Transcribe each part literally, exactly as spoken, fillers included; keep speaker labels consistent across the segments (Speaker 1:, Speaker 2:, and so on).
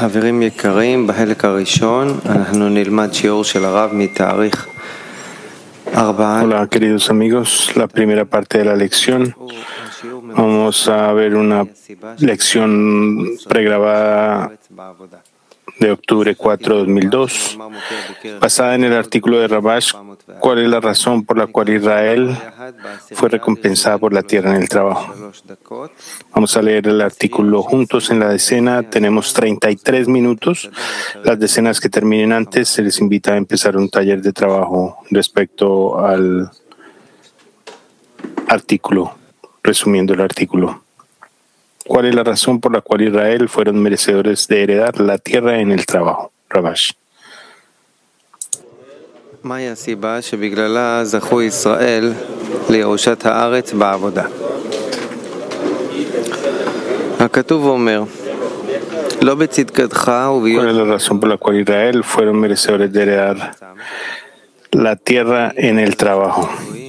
Speaker 1: חברים יקרים, בחלק הראשון אנחנו נלמד שיעור של הרב מתאריך ארבעה.
Speaker 2: Hola queridos amigos, la primera parte de la lección vamos a ver una lección pregrabada de octubre cuatro de dos mil dos, basada en el artículo de Rabash, ¿cuál es la razón por la cual Israel fue recompensada por la tierra en el trabajo? Vamos a leer el artículo juntos en la decena. Tenemos treinta y tres minutos. Las decenas que terminen antes se les invita a empezar un taller de trabajo respecto al artículo, resumiendo el artículo. ¿Cuál es la razón por la cual Israel fueron merecedores de heredar la tierra en el trabajo? Rabash.
Speaker 1: מהי הסיבה שבגללה זכו ישראל לירושת הארץ בעבודה? הכתוב אומר, לא בצדקתך וביושר.
Speaker 2: ¿Cuál es la razón por la cual Israel fueron merecedores de heredar la tierra en el trabajo?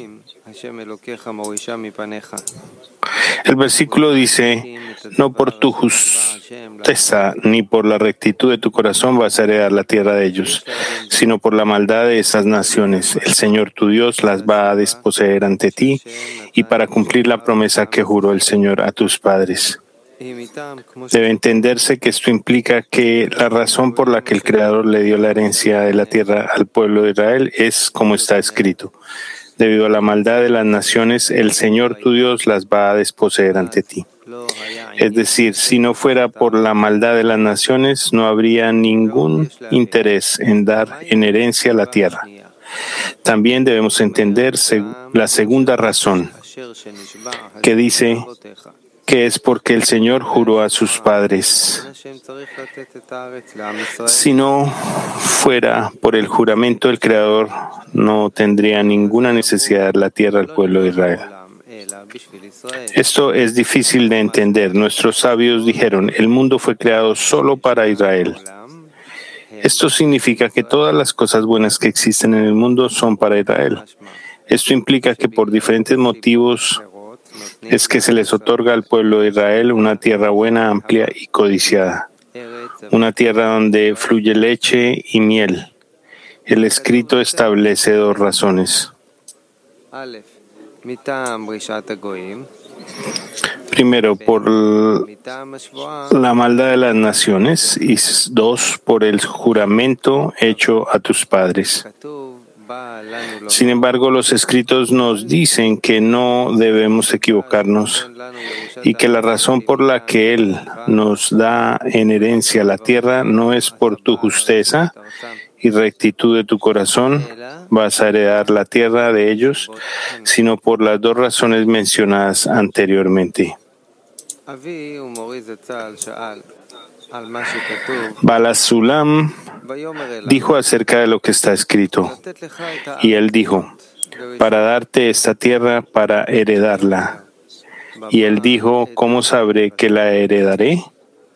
Speaker 2: El versículo dice, no por tu justeza ni por la rectitud de tu corazón vas a heredar la tierra de ellos, sino por la maldad de esas naciones. El Señor tu Dios las va a desposeer ante ti y para cumplir la promesa que juró el Señor a tus padres. Debe entenderse que esto implica que la razón por la que el Creador le dio la herencia de la tierra al pueblo de Israel es como está escrito. Debido a la maldad de las naciones, el Señor tu Dios las va a desposeer ante ti. Es decir, si no fuera por la maldad de las naciones, no habría ningún interés en dar en herencia la tierra. También debemos entender la segunda razón, que dice que es porque el Señor juró a sus padres. Si no fuera por el juramento del Creador, no tendría ninguna necesidad de dar la tierra al pueblo de Israel. Esto es difícil de entender. Nuestros sabios dijeron, el mundo fue creado solo para Israel. Esto significa que todas las cosas buenas que existen en el mundo son para Israel. Esto implica que por diferentes motivos es que se les otorga al pueblo de Israel una tierra buena, amplia y codiciada. Una tierra donde fluye leche y miel. El escrito establece dos razones. Primero, por la maldad de las naciones y dos, por el juramento hecho a tus padres. Sin embargo, los escritos nos dicen que no debemos equivocarnos y que la razón por la que Él nos da en herencia la tierra no es por tu justeza y rectitud de tu corazón, vas a heredar la tierra de ellos, sino por las dos razones mencionadas anteriormente. Balasulam dijo acerca de lo que está escrito, y él dijo, para darte esta tierra para heredarla. Y él dijo, ¿cómo sabré que la heredaré?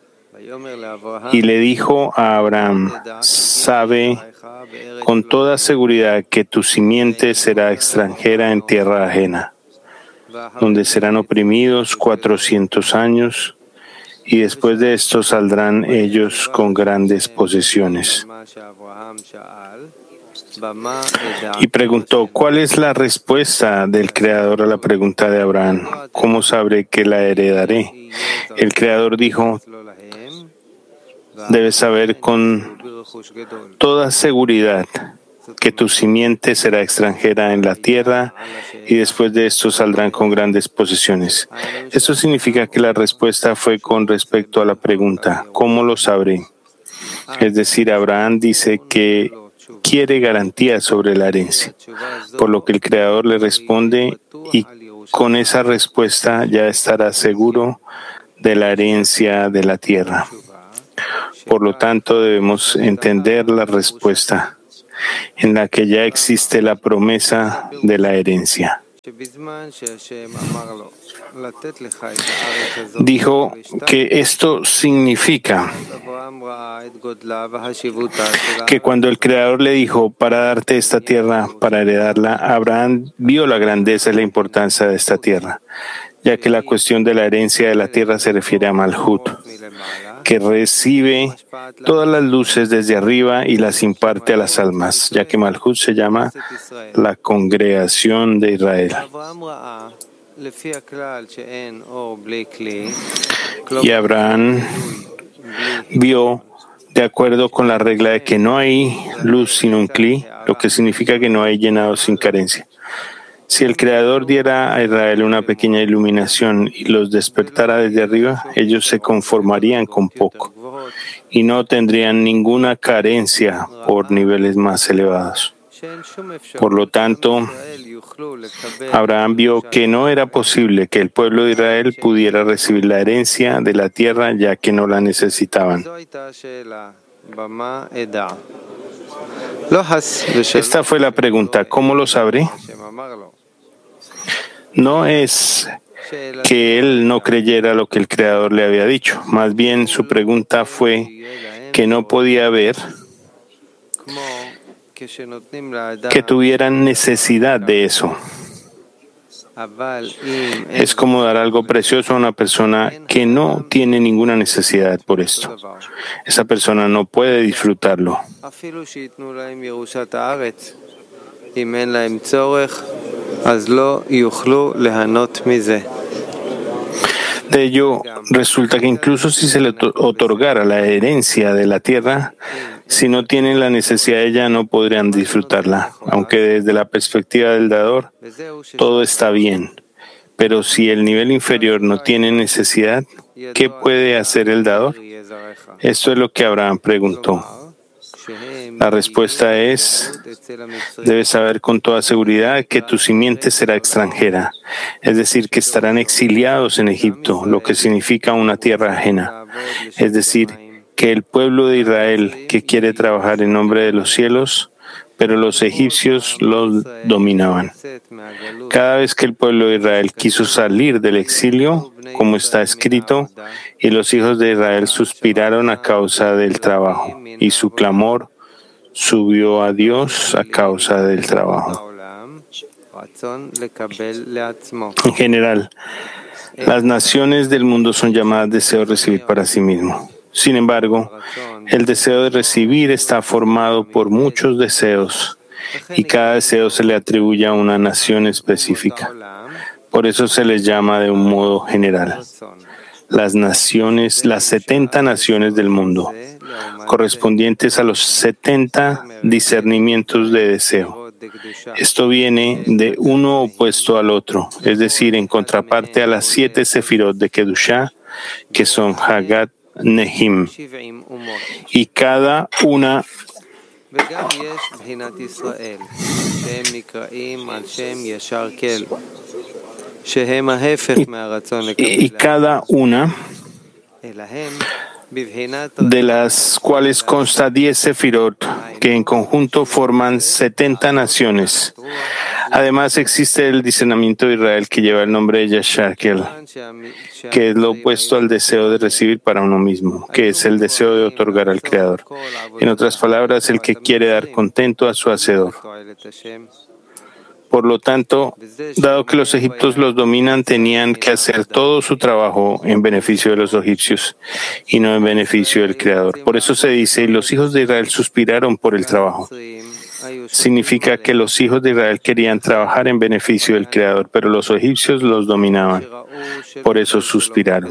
Speaker 2: Y le dijo a Abraham, sabe con toda seguridad que tu simiente será extranjera en tierra ajena, donde serán oprimidos cuatrocientos años, y después de esto saldrán ellos con grandes posesiones. Y preguntó, ¿cuál es la respuesta del Creador a la pregunta de Abraham? ¿Cómo sabré que la heredaré? El Creador dijo, debes saber con toda seguridad que tu simiente será extranjera en la tierra y después de esto saldrán con grandes posesiones. Esto significa que la respuesta fue con respecto a la pregunta, ¿cómo lo sabré? Es decir, Abraham dice que quiere garantía sobre la herencia, por lo que el Creador le responde y con esa respuesta ya estará seguro de la herencia de la tierra. Por lo tanto, debemos entender la respuesta en la que ya existe la promesa de la herencia. Dijo que esto significa que cuando el Creador le dijo para darte esta tierra, para heredarla, Abraham vio la grandeza y la importancia de esta tierra. ya que la cuestión de la herencia de la tierra se refiere a Malhut, que recibe todas las luces desde arriba y las imparte a las almas, ya que Malhut se llama la congregación de Israel. Y Abraham vio, de acuerdo con la regla de que no hay luz sin un Kli, lo que significa que no hay llenado sin carencia. Si el Creador diera a Israel una pequeña iluminación y los despertara desde arriba, ellos se conformarían con poco y no tendrían ninguna carencia por niveles más elevados. Por lo tanto, Abraham vio que no era posible que el pueblo de Israel pudiera recibir la herencia de la tierra ya que no la necesitaban. Esta fue la pregunta. ¿Cómo lo sabré? No es que él no creyera lo que el Creador le había dicho. Más bien su pregunta fue que no podía ver que tuvieran necesidad de eso. Es como dar algo precioso a una persona que no tiene ninguna necesidad por esto. Esa persona no puede disfrutarlo. De ello, resulta que incluso si se le otorgara la herencia de la tierra, si no tienen la necesidad de ella, no podrían disfrutarla, aunque desde la perspectiva del dador, todo está bien. Pero si el nivel inferior no tiene necesidad, ¿qué puede hacer el dador? Esto es lo que Abraham preguntó. La respuesta es, debes saber con toda seguridad que tu simiente será extranjera, es decir, que estarán exiliados en Egipto, lo que significa una tierra ajena, es decir, que el pueblo de Israel que quiere trabajar en nombre de los cielos, pero los egipcios los dominaban. Cada vez que el pueblo de Israel quiso salir del exilio, como está escrito, y los hijos de Israel suspiraron a causa del trabajo, y su clamor subió a Dios a causa del trabajo. En general, las naciones del mundo son llamadas deseo de recibir para sí mismo. Sin embargo, el deseo de recibir está formado por muchos deseos y cada deseo se le atribuye a una nación específica. Por eso se les llama de un modo general las naciones, las setenta naciones del mundo, correspondientes a los setenta discernimientos de deseo. Esto viene de uno opuesto al otro, es decir, en contraparte a las siete sefirot de Kedushá, que son Hagat, Nehim, y cada una y, y cada una de las cuales consta diez sefirot, que en conjunto forman setenta naciones. Además existe el discernimiento de Israel que lleva el nombre de Yasharkel, que es lo opuesto al deseo de recibir para uno mismo, que es el deseo de otorgar al Creador. En otras palabras, el que quiere dar contento a su Hacedor. Por lo tanto, dado que los egipcios los dominan, tenían que hacer todo su trabajo en beneficio de los egipcios y no en beneficio del Creador. Por eso se dice, y los hijos de Israel suspiraron por el trabajo. Significa que los hijos de Israel querían trabajar en beneficio del Creador, pero los egipcios los dominaban. Por eso suspiraron.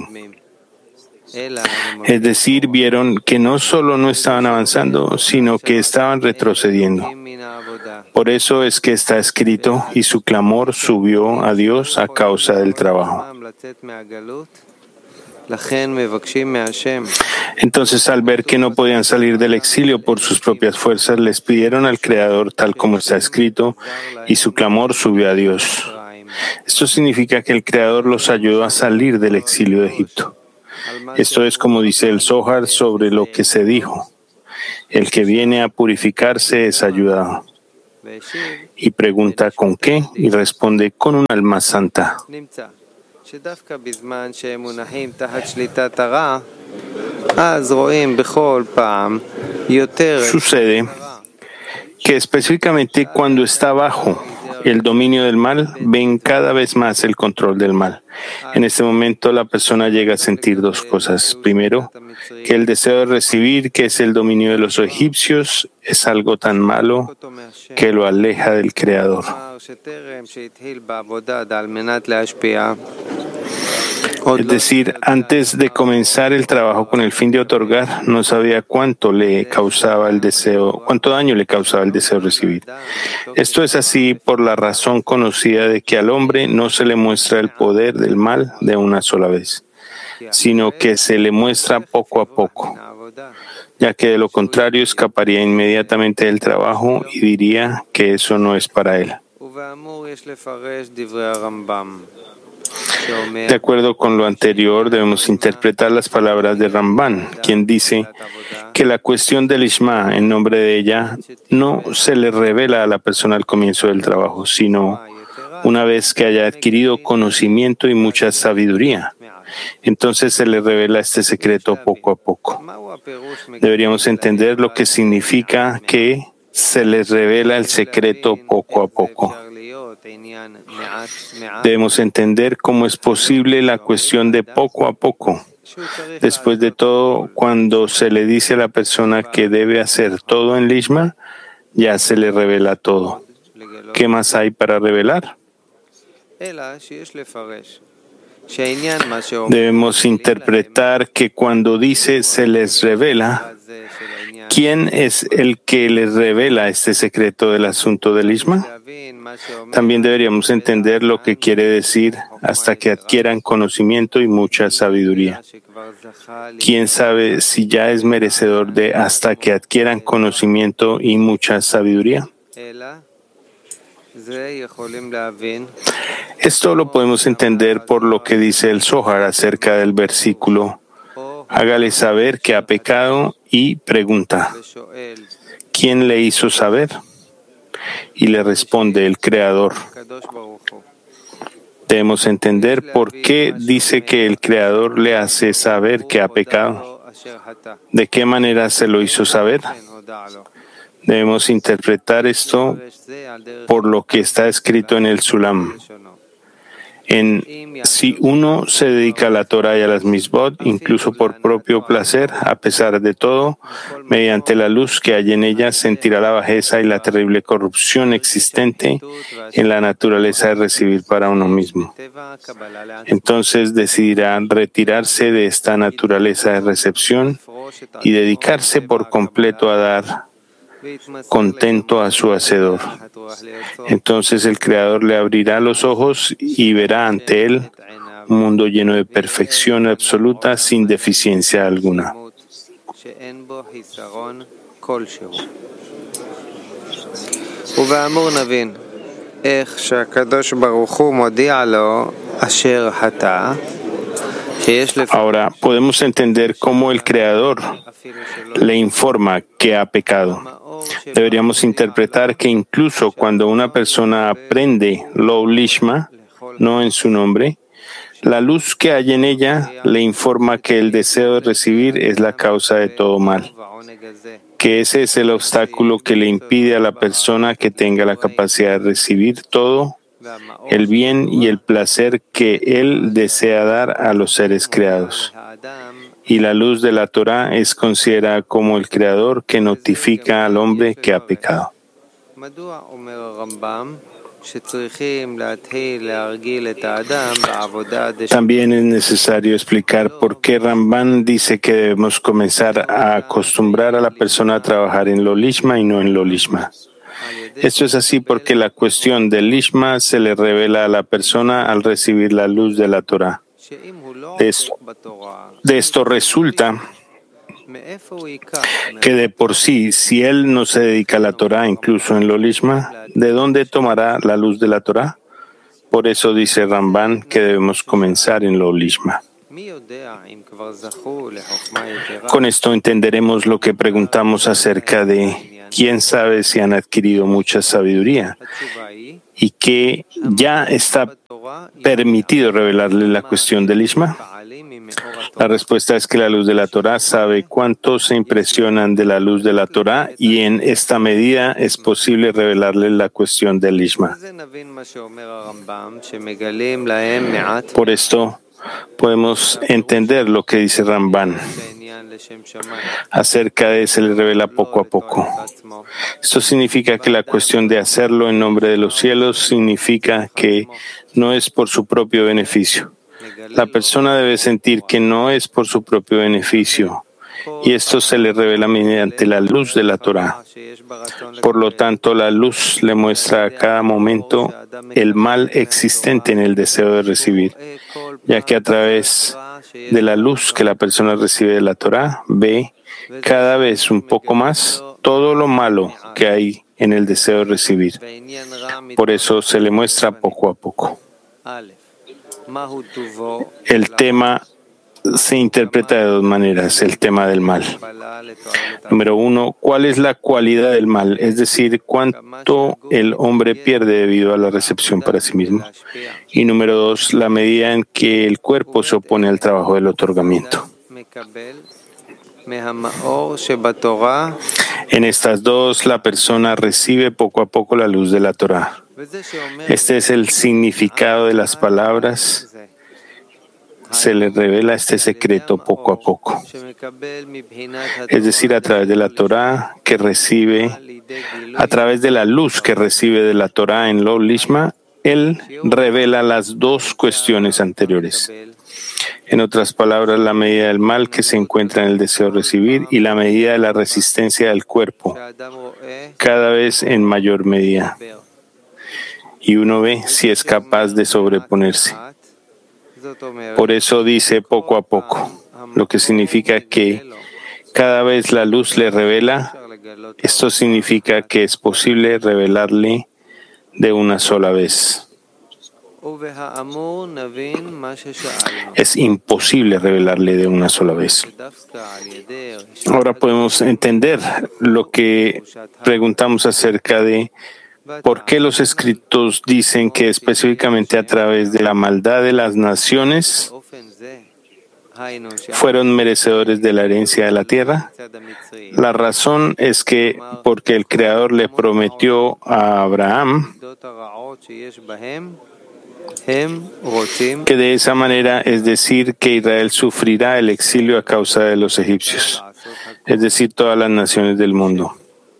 Speaker 2: Es decir, vieron que no solo no estaban avanzando, sino que estaban retrocediendo. Por eso es que está escrito, y su clamor subió a Dios a causa del trabajo. Entonces, al ver que no podían salir del exilio por sus propias fuerzas, les pidieron al Creador, tal como está escrito, y su clamor subió a Dios. Esto significa que el Creador los ayudó a salir del exilio de Egipto. Esto es como dice el Zohar sobre lo que se dijo. El que viene a purificarse es ayudado. Y pregunta ¿con qué? Y responde con un alma santa. Sucede que específicamente cuando está bajo el dominio del mal, ven cada vez más el control del mal. En este momento la persona llega a sentir dos cosas. Primero, que el deseo de recibir, que es el dominio de los egipcios, es algo tan malo que lo aleja del Creador. Es decir, antes de comenzar el trabajo con el fin de otorgar, no sabía cuánto le causaba el deseo, cuánto daño le causaba el deseo de recibir. Esto es así por la razón conocida de que al hombre no se le muestra el poder del mal de una sola vez, sino que se le muestra poco a poco, ya que de lo contrario escaparía inmediatamente del trabajo y diría que eso no es para él. De acuerdo con lo anterior, debemos interpretar las palabras de Ramban, quien dice que la cuestión del Ishma, en nombre de ella, no se le revela a la persona al comienzo del trabajo, sino una vez que haya adquirido conocimiento y mucha sabiduría. Entonces se le revela este secreto poco a poco. Deberíamos entender lo que significa que se les revela el secreto poco a poco. Debemos entender cómo es posible la cuestión de poco a poco. Después de todo, cuando se le dice a la persona que debe hacer todo en Lishma, ya se le revela todo. ¿Qué más hay para revelar? Debemos interpretar que cuando dice se les revela, ¿quién es el que les revela este secreto del asunto del Ishma? También deberíamos entender lo que quiere decir hasta que adquieran conocimiento y mucha sabiduría. ¿Quién sabe si ya es merecedor de hasta que adquieran conocimiento y mucha sabiduría? Esto lo podemos entender por lo que dice el Zohar acerca del versículo: hágale saber que ha pecado y pregunta, ¿quién le hizo saber? Y le responde el Creador. Debemos entender por qué dice que el Creador le hace saber que ha pecado. ¿De qué manera se lo hizo saber? Debemos interpretar esto por lo que está escrito en el Sulam. En si uno se dedica a la Torah y a las Misbot, incluso por propio placer, a pesar de todo, mediante la luz que hay en ella, sentirá la bajeza y la terrible corrupción existente en la naturaleza de recibir para uno mismo. Entonces decidirá retirarse de esta naturaleza de recepción y dedicarse por completo a dar contento a su Hacedor. Entonces el Creador le abrirá los ojos y verá ante él un mundo lleno de perfección absoluta sin deficiencia alguna. Ahora podemos entender cómo el Creador le informa que ha pecado. Deberíamos interpretar que incluso cuando una persona aprende lo Lishma, no en su nombre, la luz que hay en ella le informa que el deseo de recibir es la causa de todo mal, que ese es el obstáculo que le impide a la persona que tenga la capacidad de recibir todo el bien y el placer que él desea dar a los seres creados. Y la luz de la Torah es considerada como el Creador que notifica al hombre que ha pecado. También es necesario explicar por qué Ramban dice que debemos comenzar a acostumbrar a la persona a trabajar en lo Lishma y no en lo Lishma. Esto es así porque la cuestión del Lishma se le revela a la persona al recibir la luz de la Torah. De esto, de esto resulta que de por sí, si él no se dedica a la Torah, incluso en lo Lishma, ¿de dónde tomará la luz de la Torah? Por eso dice Ramban que debemos comenzar en lo Lishma. Con esto entenderemos lo que preguntamos acerca de quién sabe si han adquirido mucha sabiduría y que ya está permitido revelarle la cuestión del Lishma. La respuesta es que la luz de la Torah sabe cuánto se impresionan de la luz de la Torah y en esta medida es posible revelarles la cuestión del Lishma. Por esto podemos entender lo que dice Ramban. Acerca de se le revela poco a poco. Esto significa que la cuestión de hacerlo en nombre de los cielos significa que no es por su propio beneficio. La persona debe sentir que no es por su propio beneficio, y esto se le revela mediante la luz de la Torah. Por lo tanto, la luz le muestra a cada momento el mal existente en el deseo de recibir, ya que a través de la luz que la persona recibe de la Torah, ve cada vez un poco más todo lo malo que hay en el deseo de recibir. Por eso se le muestra poco a poco. El tema se interpreta de dos maneras, el tema del mal. Número uno, ¿cuál es la cualidad del mal? Es decir, ¿cuánto el hombre pierde debido a la recepción para sí mismo? Y número dos, la medida en que el cuerpo se opone al trabajo del otorgamiento. En estas dos, la persona recibe poco a poco la luz de la Torah. Este es el significado de las palabras. Se le revela este secreto poco a poco. Es decir, a través de la Torah que recibe, a través de la luz que recibe de la Torah en Lo Lishma, él revela las dos cuestiones anteriores. En otras palabras, la medida del mal que se encuentra en el deseo de recibir y la medida de la resistencia del cuerpo, cada vez en mayor medida. Y uno ve si es capaz de sobreponerse. Por eso dice poco a poco, lo que significa que cada vez la luz le revela. Esto significa que es posible revelarle de una sola vez. Es imposible revelarle de una sola vez. Ahora podemos entender lo que preguntamos acerca de por qué los escritos dicen que específicamente a través de la maldad de las naciones fueron merecedores de la herencia de la tierra. La razón es que porque el Creador le prometió a Abraham que de esa manera, es decir, que Israel sufrirá el exilio a causa de los egipcios, es decir, todas las naciones del mundo.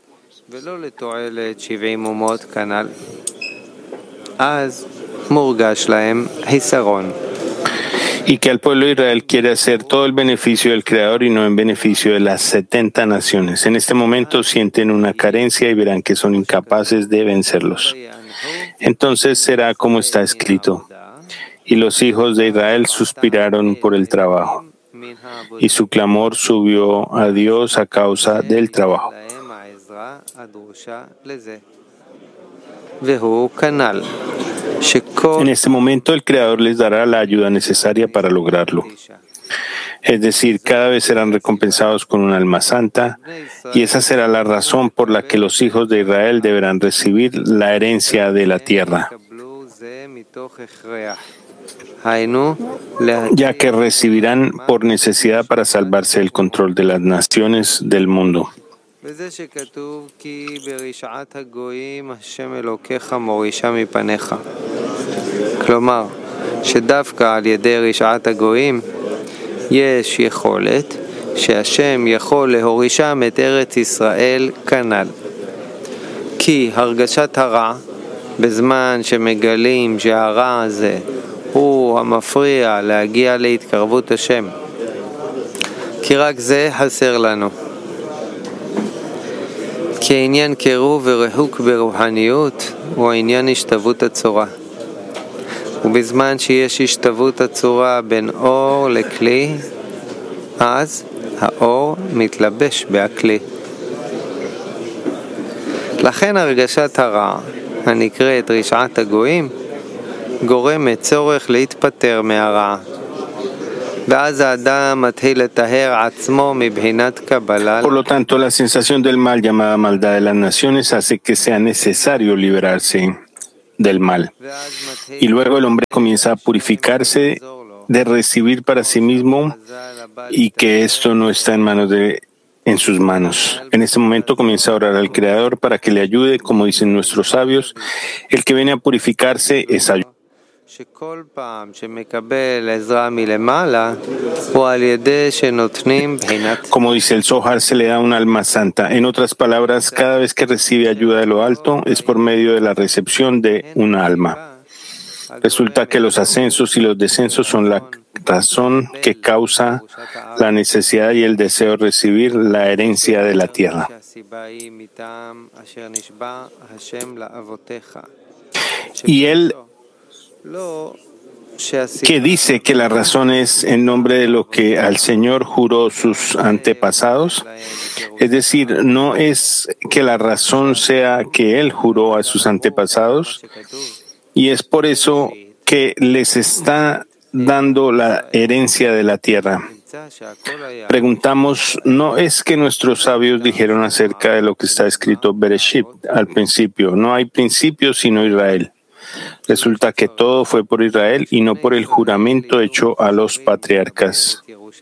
Speaker 2: Y que al pueblo de Israel quiere hacer todo el beneficio del Creador y no en beneficio de las setenta naciones. En este momento sienten una carencia y verán que son incapaces de vencerlos. Entonces será como está escrito: y los hijos de Israel suspiraron por el trabajo, y su clamor subió a Dios a causa del trabajo. En este momento el Creador les dará la ayuda necesaria para lograrlo. Es decir, cada vez serán recompensados con un alma santa, y esa será la razón por la que los hijos de Israel deberán recibir la herencia de la tierra, ya que recibirán por necesidad para salvarse del control de las naciones del mundo.
Speaker 1: יש יכולת שהשם יכול להורישם את ארץ ישראל כנ"ל. כי הרגשת הרע, בזמן שמגלים שהרע הזה הוא המפריע להגיע להתקרבות השם, כי רק זה חסר לנו. כי העניין קירוב וריחוק ברוחניות הוא העניין השתוות הצורה. ובזמן שיש השתוות הצורה בין אור לכלי, אז האור מתלבש בהכלי. לכן הרגשת הרע, הנקראת רשעת הגויים, גורמת צורך להתפטר מהרע. ואז האדם מתחיל לטהר עצמו מבחינת קבלה.
Speaker 2: Por lo tanto, la sensación del mal llamada maldad de las naciones hace que sea necesario liberarse del mal. Y luego el hombre comienza a purificarse de recibir para sí mismo y que esto no está en manos de en sus manos. En este momento comienza a orar al Creador para que le ayude, como dicen nuestros sabios. El que viene a purificarse es ayuda. Como dice el Zohar, se le da un alma santa. En otras palabras, cada vez que recibe ayuda de lo alto es por medio de la recepción de un alma. Resulta que los ascensos y los descensos son la razón que causa la necesidad y el deseo de recibir la herencia de la tierra. Y él que dice que la razón es en nombre de lo que al Señor juró sus antepasados, es decir, no es que la razón sea que Él juró a sus antepasados, y es por eso que les está dando la herencia de la tierra. Preguntamos, ¿no es que nuestros sabios dijeron acerca de lo que está escrito Bereshit al principio? No hay principio sino Israel. Resulta que todo fue por Israel y no por el juramento hecho a los patriarcas.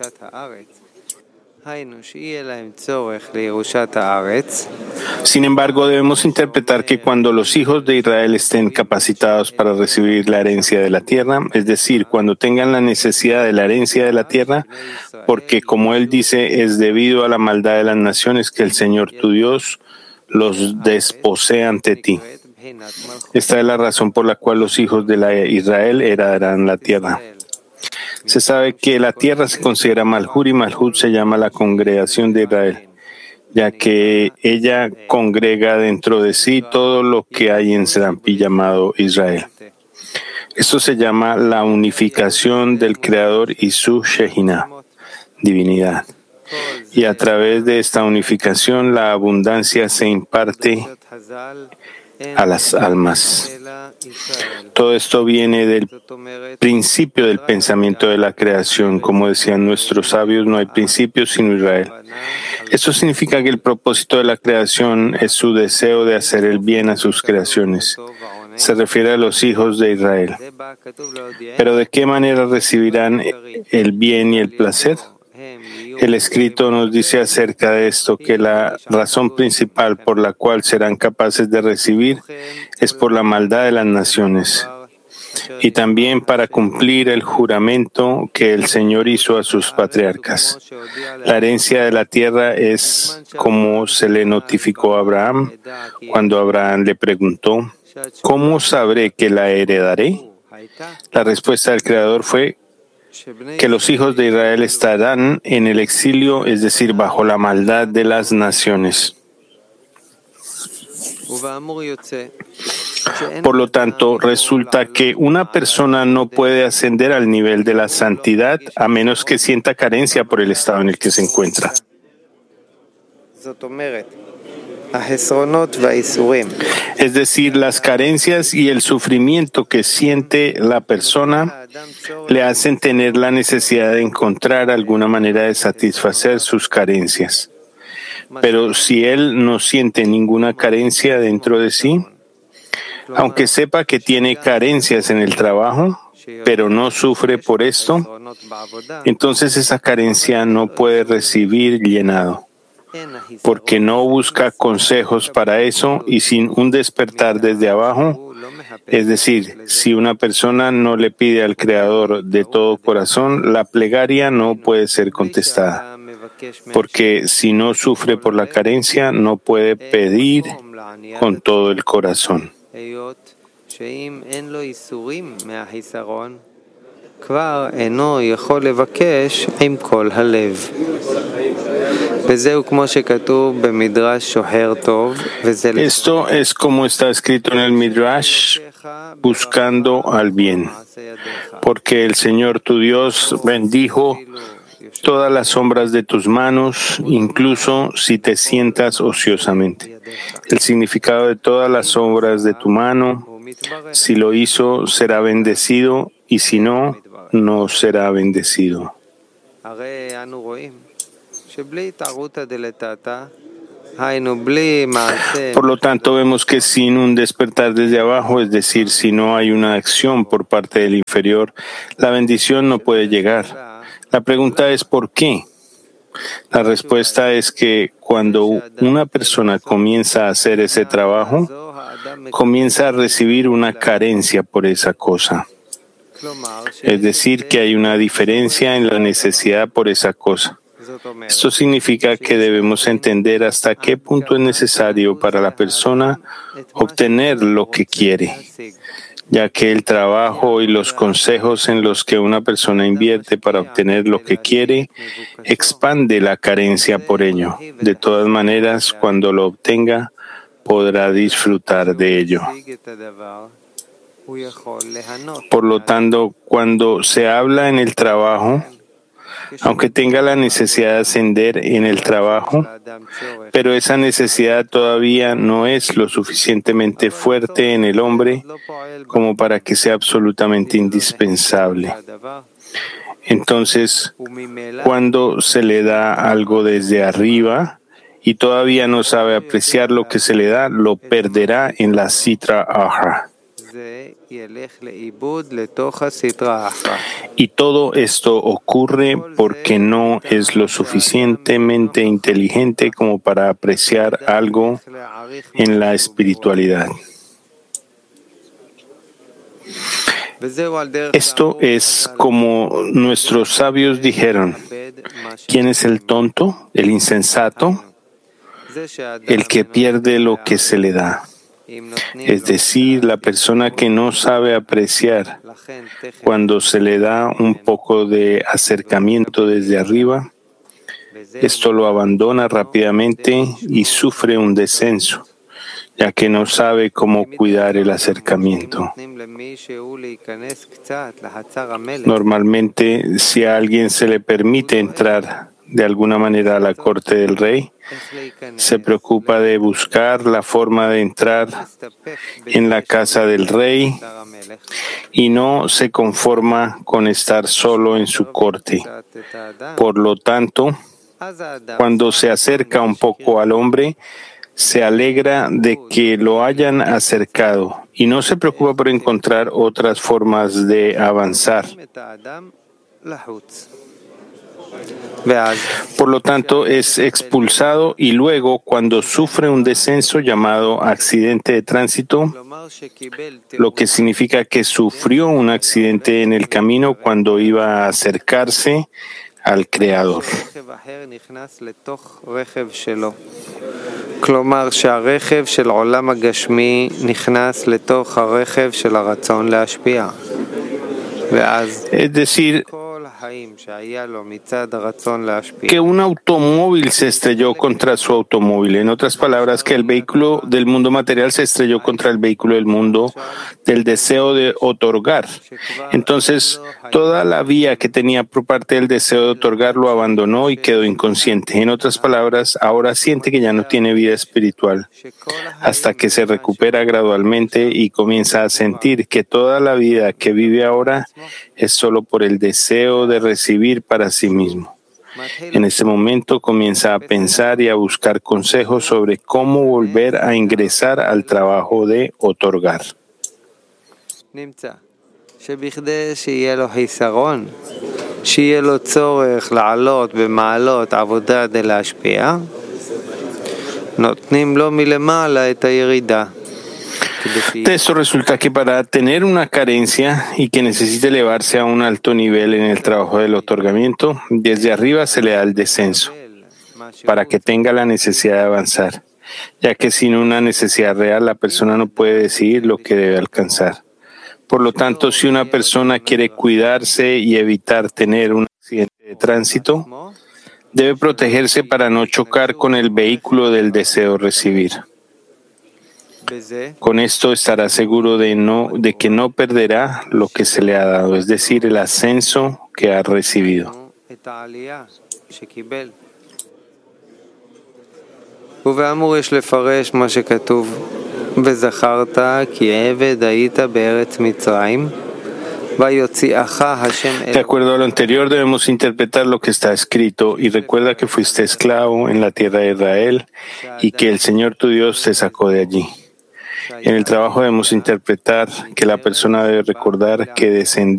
Speaker 2: Sin embargo, debemos interpretar que cuando los hijos de Israel estén capacitados para recibir la herencia de la tierra, es decir, cuando tengan la necesidad de la herencia de la tierra, porque como él dice, es debido a la maldad de las naciones que el Señor tu Dios los desposee ante ti. Esta es la razón por la cual los hijos de la Israel heredarán la tierra. Se sabe que la tierra se considera Malhut y Malhut se llama la congregación de Israel, ya que ella congrega dentro de sí todo lo que hay en Serampi llamado Israel. Esto se llama la unificación del Creador y su Shejina, divinidad. Y a través de esta unificación la abundancia se imparte a las almas. Todo esto viene del principio del pensamiento de la creación. Como decían nuestros sabios, no hay principio sino Israel. Esto significa que el propósito de la creación es su deseo de hacer el bien a sus creaciones. Se refiere a los hijos de Israel. Pero ¿de qué manera recibirán el bien y el placer? El escrito nos dice acerca de esto que la razón principal por la cual serán capaces de recibir es por la maldad de las naciones y también para cumplir el juramento que el Señor hizo a sus patriarcas. La herencia de la tierra es como se le notificó a Abraham cuando Abraham le preguntó, ¿cómo sabré que la heredaré? La respuesta del Creador fue que los hijos de Israel estarán en el exilio, es decir, bajo la maldad de las naciones. Por lo tanto, resulta que una persona no puede ascender al nivel de la santidad a menos que sienta carencia por el estado en el que se encuentra. Es decir, las carencias y el sufrimiento que siente la persona le hacen tener la necesidad de encontrar alguna manera de satisfacer sus carencias. Pero si él no siente ninguna carencia dentro de sí, aunque sepa que tiene carencias en el trabajo, pero no sufre por esto, entonces esa carencia no puede recibir llenado, porque no busca consejos para eso y sin un despertar desde abajo, es decir, si una persona no le pide al Creador de todo corazón, la plegaria no puede ser contestada, porque si no sufre por la carencia, no puede pedir con todo el corazón. Esto es como está escrito en el Midrash, buscando al bien, porque el Señor tu Dios bendijo todas las sombras de tus manos, incluso si te sientas ociosamente. El significado de todas las sombras de tu mano, si lo hizo, será bendecido, y si no, no será bendecido. Por lo tanto, vemos que sin un despertar desde abajo, es decir, si no hay una acción por parte del inferior, la bendición no puede llegar. La pregunta es ¿por qué? La respuesta es que cuando una persona comienza a hacer ese trabajo, comienza a recibir una carencia por esa cosa. Es decir, que hay una diferencia en la necesidad por esa cosa. Esto significa que debemos entender hasta qué punto es necesario para la persona obtener lo que quiere, ya que el trabajo y los consejos en los que una persona invierte para obtener lo que quiere expande la carencia por ello. De todas maneras, cuando lo obtenga, podrá disfrutar de ello. Por lo tanto, cuando se habla en el trabajo, aunque tenga la necesidad de ascender en el trabajo, pero esa necesidad todavía no es lo suficientemente fuerte en el hombre como para que sea absolutamente indispensable. Entonces, cuando se le da algo desde arriba y todavía no sabe apreciar lo que se le da, lo perderá en la Sitra Ahra. Y todo esto ocurre porque no es lo suficientemente inteligente como para apreciar algo en la espiritualidad. Esto es como nuestros sabios dijeron: ¿quién es el tonto, el insensato? El que pierde lo que se le da. Es decir, la persona que no sabe apreciar cuando se le da un poco de acercamiento desde arriba, esto lo abandona rápidamente y sufre un descenso, ya que no sabe cómo cuidar el acercamiento. Normalmente, si a alguien se le permite entrar de alguna manera a la corte del rey, se preocupa de buscar la forma de entrar en la casa del rey y no se conforma con estar solo en su corte. Por lo tanto, cuando se acerca un poco al hombre, se alegra de que lo hayan acercado y no se preocupa por encontrar otras formas de avanzar. Por lo tanto, es expulsado y luego, cuando sufre un descenso llamado accidente de tránsito, lo que significa que sufrió un accidente en el camino cuando iba a acercarse al Creador.
Speaker 1: כלומר שהרכב של עולם הגשמי נכנס לתוך הרכב של הרצון להשפיע. ואז
Speaker 2: Es decir, que un automóvil se estrelló contra su automóvil. En otras palabras, que el vehículo del mundo material se estrelló contra el vehículo del mundo del deseo de otorgar. Entonces, toda la vía que tenía por parte del deseo de otorgar lo abandonó y quedó inconsciente. En otras palabras, ahora siente que ya no tiene vida espiritual, hasta que se recupera gradualmente y comienza a sentir que toda la vida que vive ahora es solo por el deseo de recibir para sí mismo. En este momento comienza a pensar y a buscar consejos sobre cómo volver a ingresar al trabajo de otorgar.
Speaker 1: שבכדי שיהיה לו חיסרון, שיהיה לו צורך לעלות במעלות עבודה כדי להשפיע, נותנים לו מלמעלה את הירידה.
Speaker 2: De esto resulta que para tener una carencia y que necesite elevarse a un alto nivel en el trabajo del otorgamiento, desde arriba se le da el descenso, para que tenga la necesidad de avanzar, ya que sin una necesidad real la persona no puede decidir lo que debe alcanzar. Por lo tanto, si una persona quiere cuidarse y evitar tener un accidente de tránsito, debe protegerse para no chocar con el vehículo del deseo recibir. Con esto estará seguro de, no, de que no perderá lo que se le ha dado, es decir, el ascenso que ha recibido.
Speaker 1: ובאמור יש לפרש מה שכתוב וזכרת כי עבד היית בארץ מצרים
Speaker 2: De acuerdo a lo anterior, debemos interpretar lo que está escrito y recuerda que fuiste esclavo en la tierra de Israel y que el Señor tu Dios te sacó de allí. En el trabajo debemos interpretar que la persona debe recordar que descendió